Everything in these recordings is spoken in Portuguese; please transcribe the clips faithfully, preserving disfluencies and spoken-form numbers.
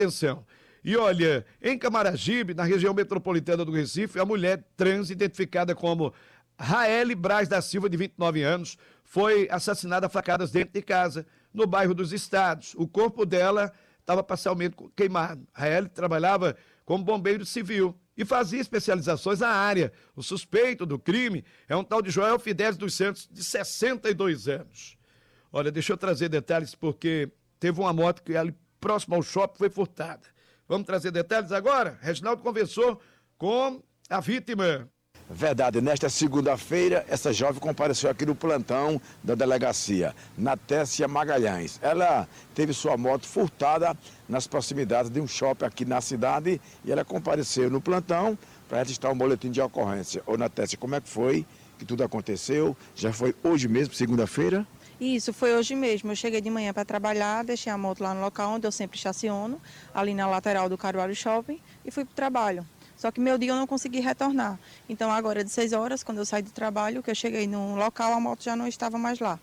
atenção. E olha, em Camaragibe, na região metropolitana do Recife, a mulher trans, identificada como Raeli Braz da Silva, de vinte e nove anos, foi assassinada a facadas dentro de casa, no bairro dos Estados. O corpo dela estava parcialmente queimado. Raeli trabalhava como bombeiro civil e fazia especializações na área. O suspeito do crime é um tal de Joel Fidelis dos Santos, de sessenta e dois anos. Olha, deixa eu trazer detalhes, porque teve uma moto que ali próximo ao shopping foi furtada. Vamos trazer detalhes agora? Reginaldo conversou com a vítima. Verdade, nesta segunda-feira, essa jovem compareceu aqui no plantão da delegacia, Natécia Magalhães. Ela teve sua moto furtada nas proximidades de um shopping aqui na cidade e ela compareceu no plantão para registrar um boletim de ocorrência. Ô Natécia, como é que foi que tudo aconteceu? Já foi hoje mesmo, segunda-feira? Isso, foi hoje mesmo. Eu cheguei de manhã para trabalhar, deixei a moto lá no local onde eu sempre estaciono, ali na lateral do Caruaru Shopping, e fui para o trabalho. Só que meu dia eu não consegui retornar. Então agora de seis horas, quando eu saí do trabalho, que eu cheguei no local, a moto já não estava mais lá.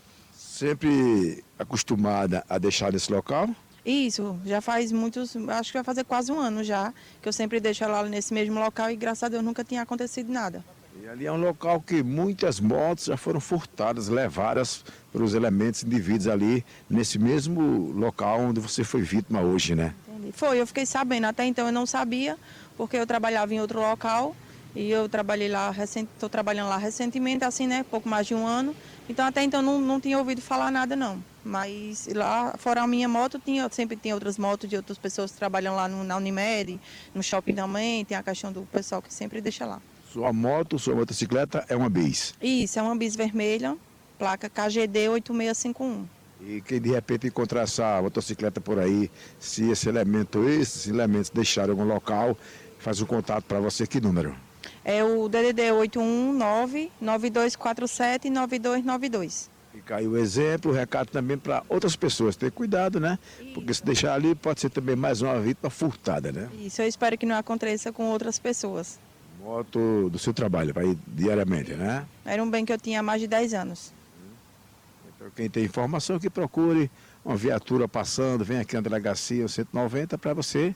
Sempre acostumada a deixar nesse local? Isso, já faz muitos, acho que vai fazer quase um ano já, que eu sempre deixo ela nesse mesmo local e graças a Deus nunca tinha acontecido nada. E ali é um local que muitas motos já foram furtadas, levadas pelos elementos indivíduos ali, nesse mesmo local onde você foi vítima hoje, né? Entendi. Foi, eu fiquei sabendo, até então eu não sabia, porque eu trabalhava em outro local e eu trabalhei lá, estou trabalhando lá recentemente, assim, né, pouco mais de um ano, então até então não, não tinha ouvido falar nada não, mas lá fora a minha moto, tinha, sempre tem outras motos de outras pessoas que trabalham lá no, na Unimed, no shopping também, tem a questão do pessoal que sempre deixa lá. Sua moto, sua motocicleta é uma bis? Isso, é uma bis vermelha, placa K G D oito seis cinco um. E quem de repente encontrar essa motocicleta por aí, se esse elemento, esses elementos deixarem algum local, faz um contato para você, que número? É o D D D oito um nove, nove dois quatro sete, nove dois nove dois. Fica aí o exemplo, o recado também para outras pessoas, ter cuidado, né? Porque se deixar ali pode ser também mais uma vítima furtada, né? Isso, eu espero que não aconteça com outras pessoas. Moto do seu trabalho, para ir diariamente, né? Era um bem que eu tinha há mais de dez anos. Então quem tem informação que procure uma viatura passando, vem aqui na delegacia, o cento e noventa, para você.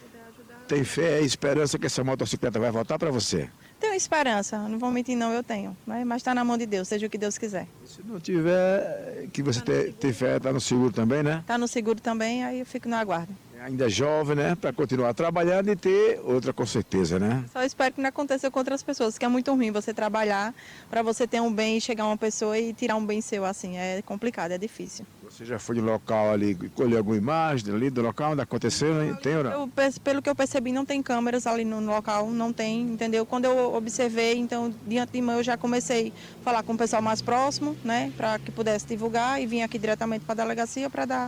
Tem fé e esperança que essa motocicleta vai voltar para você? Tenho esperança, não vou mentir não, eu tenho. Mas está na mão de Deus, seja o que Deus quiser. E se não tiver, que você tem, tem fé, está no seguro também, né? Está no seguro também, aí eu fico no aguardo. Ainda jovem, né? Para continuar trabalhando e ter outra com certeza, né? Só espero que não aconteça com outras pessoas, que é muito ruim você trabalhar para você ter um bem e chegar uma pessoa e tirar um bem seu assim. É complicado, é difícil. Você já foi de local ali, colheu alguma imagem ali do local onde aconteceu, né? Tem ou não? Eu, pelo que eu percebi, não tem câmeras ali no local, não tem, entendeu? Quando eu observei, então, diante de mim, eu já comecei a falar com o pessoal mais próximo, né? Para que pudesse divulgar e vim aqui diretamente para a delegacia para dar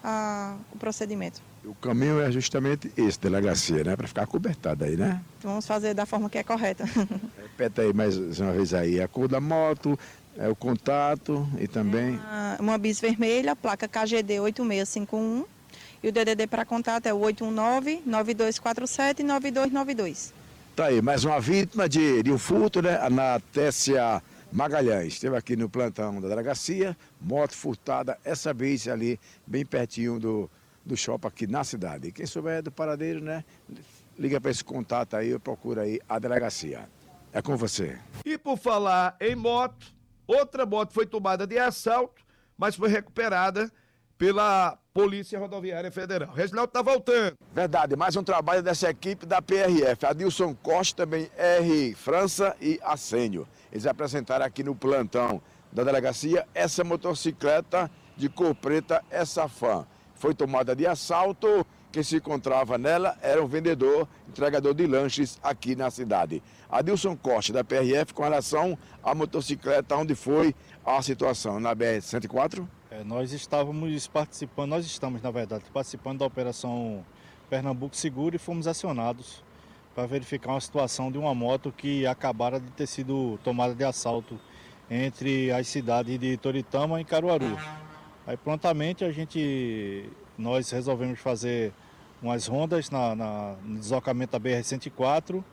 a, o procedimento. O caminho é justamente esse, delegacia, né? Para ficar cobertada aí, né? Vamos fazer da forma que é correta. Repete aí mais uma vez aí, a cor da moto, é o contato e também... É uma, uma bis vermelha, placa K G D oito seis cinco um e o D D D para contato é o oito um nove, nove dois quatro sete, nove dois nove dois. Tá aí, mais uma vítima de, de um furto, né? A Natécia Magalhães esteve aqui no plantão da delegacia, moto furtada, essa vez ali, bem pertinho do... do shopping aqui na cidade. E quem souber do paradeiro, né, liga para esse contato aí, ou procura aí a delegacia. É com você. E por falar em moto, outra moto foi tomada de assalto, mas foi recuperada pela Polícia Rodoviária Federal. O Reginaldo está voltando. Verdade, mais um trabalho dessa equipe da P R F. Adilson Costa, também R. França e Assênio. Eles apresentaram aqui no plantão da delegacia essa motocicleta de cor preta, essa Fan. Foi tomada de assalto, quem se encontrava nela era um vendedor, entregador de lanches aqui na cidade. Adilson Costa, da P R F, com relação à motocicleta, onde foi a situação? Na B R cento e quatro? É, nós estávamos participando, nós estamos, na verdade, participando da Operação Pernambuco Seguro e fomos acionados para verificar uma situação de uma moto que acabara de ter sido tomada de assalto entre as cidades de Toritama e Caruaru. Aí prontamente a gente, nós resolvemos fazer umas rondas na, na, no deslocamento da B R cento e quatro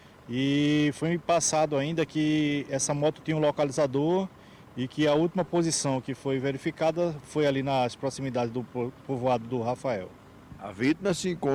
e foi passado ainda que essa moto tinha um localizador e que a última posição que foi verificada foi ali nas proximidades do povoado do Rafael. A vítima se encontra